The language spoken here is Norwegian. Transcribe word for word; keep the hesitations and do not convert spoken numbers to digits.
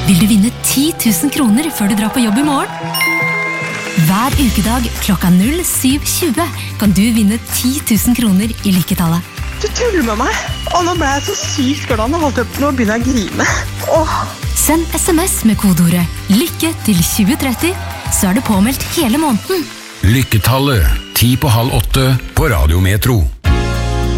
vil du vinne ti tusen kroner før du drar på jobb i morgen. Hver ukedag klokka null syv tjue kan du vinne ti tusen kroner i lykketallet. Du tuller med meg, og nå ble jeg så sykt glad og holdt opp, nå begynner jeg å grine. Åh. Send sms med kodeordet lykke til tjue tretti, så er du påmeldt hele måneden. Lykketallet, ti på halv åtte på Radio Metro.